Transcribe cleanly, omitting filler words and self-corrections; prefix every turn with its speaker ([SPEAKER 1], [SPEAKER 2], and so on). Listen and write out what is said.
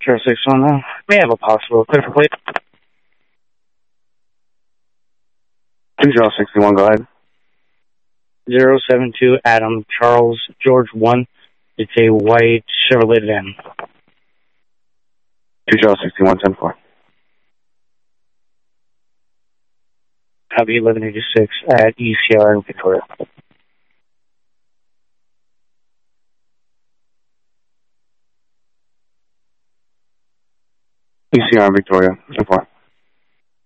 [SPEAKER 1] Sure, 6-1. May have a possible clear for plate.
[SPEAKER 2] 2061, go ahead.
[SPEAKER 1] 072 Adam Charles George 1. It's a white Chevrolet van.
[SPEAKER 2] 2061, 10-4.
[SPEAKER 1] Copy 1186 at ECR in Victoria.
[SPEAKER 2] ECR in Victoria, 10-4.